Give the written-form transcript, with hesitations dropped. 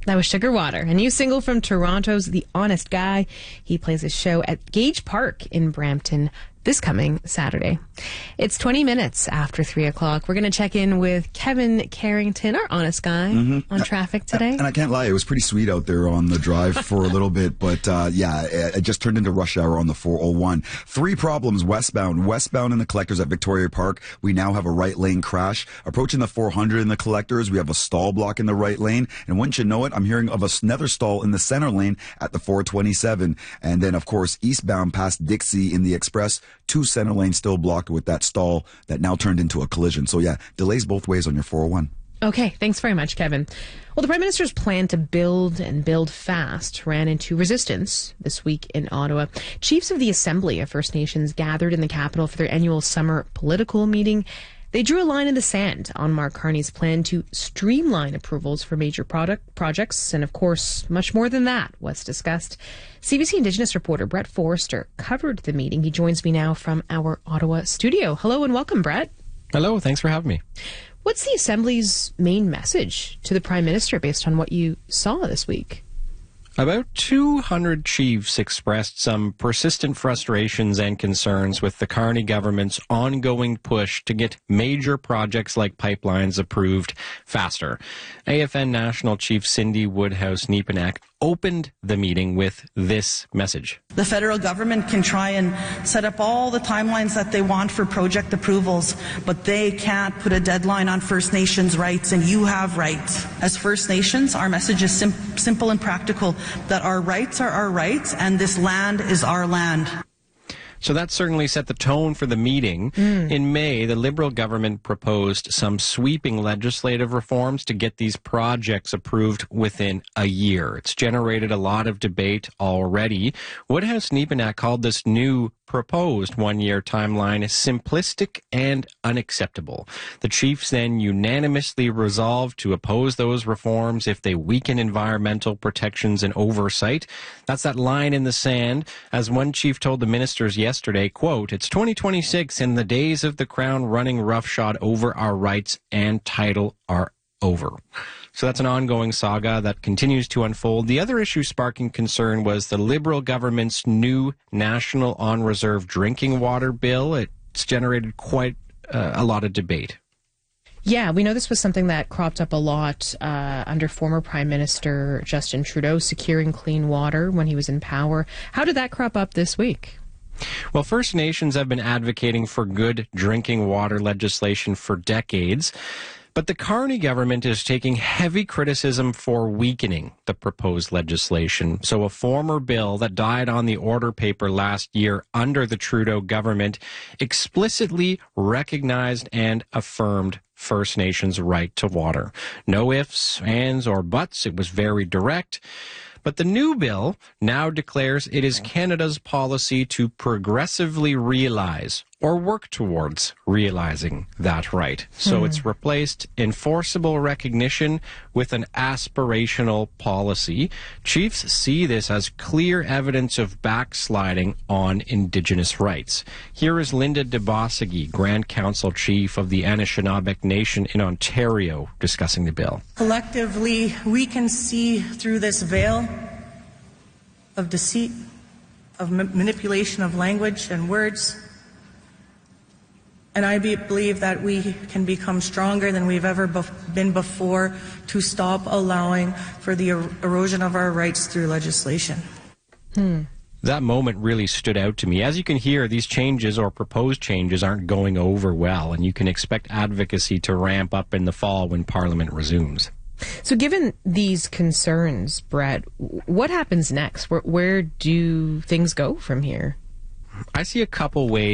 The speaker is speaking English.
That was Sugar Water, a new single from Toronto's The Honest Guy. He plays a show at Gage Park in Brampton this coming Saturday. It's 20 minutes after 3 o'clock. We're going to check in with Kevin Carrington, our honest guy, on traffic today. And I can't lie, it was pretty sweet out there on the drive for a little bit, but it just turned into rush hour on the 401. 3 problems westbound. Westbound in the collectors at Victoria Park, we now have a right lane crash. Approaching the 400 in the collectors, we have a stall block in the right lane. And wouldn't you know it, I'm hearing of another stall in the center lane at the 427. And then, of course, eastbound past Dixie in the express, 2 center lanes still blocked with that stall that now turned into a collision. So yeah, delays both ways on your 401. Okay, thanks very much, Kevin. Well, the Prime Minister's plan to build and build fast ran into resistance this week in Ottawa. Chiefs of the Assembly of First Nations gathered in the capital for their annual summer political meeting. They drew a line in the sand on Mark Carney's plan to streamline approvals for major projects. And of course, much more than that was discussed. CBC Indigenous reporter Brett Forrester covered the meeting. He joins me now from our Ottawa studio. Hello and welcome, Brett. Hello, thanks for having me. What's the Assembly's main message to the Prime Minister based on what you saw this week? About 200 chiefs expressed some persistent frustrations and concerns with the Carney government's ongoing push to get major projects like pipelines approved faster. AFN National Chief Cindy Woodhouse-Nepinak opened the meeting with this message. The federal government can try and set up all the timelines that they want for project approvals, but they can't put a deadline on First Nations rights, and you have rights. As First Nations, our message is simple and practical, that our rights are our rights and this land is our land. So that certainly set the tone for the meeting. In May, the Liberal government proposed some sweeping legislative reforms to get these projects approved within a year. It's generated a lot of debate already. Woodhouse-Nepinak called this new proposed one-year timeline simplistic and unacceptable. The chiefs then unanimously resolved to oppose those reforms if they weaken environmental protections and oversight. That's that line in the sand. As one chief told the ministers yesterday, quote, "It's 2026 and the days of the Crown running roughshod over our rights and title are over." So that's an ongoing saga that continues to unfold. The other issue sparking concern was the Liberal government's new National On-Reserve Drinking Water Bill. It's generated quite a lot of debate. Yeah, we know this was something that cropped up a lot under former Prime Minister Justin Trudeau, securing clean water when he was in power. How did that crop up this week? Well, First Nations have been advocating for good drinking water legislation for decades. But the Carney government is taking heavy criticism for weakening the proposed legislation. So a former bill that died on the order paper last year under the Trudeau government explicitly recognized and affirmed First Nations' right to water. No ifs, ands, or buts. It was very direct. But the new bill now declares it is Canada's policy to progressively realize or work towards realizing that right. So it's replaced enforceable recognition with an aspirational policy. Chiefs see this as clear evidence of backsliding on Indigenous rights. Here is Linda DeBossigi, Grand Council Chief of the Anishinaabe Nation in Ontario, discussing the bill. Collectively, we can see through this veil of deceit, of manipulation of language and words. And I believe that we can become stronger than we've ever been before to stop allowing for the erosion of our rights through legislation. That moment really stood out to me. As you can hear, these changes or proposed changes aren't going over well, and you can expect advocacy to ramp up in the fall when Parliament resumes. So given these concerns, Brett, what happens next? Where do things go from here? I see a couple ways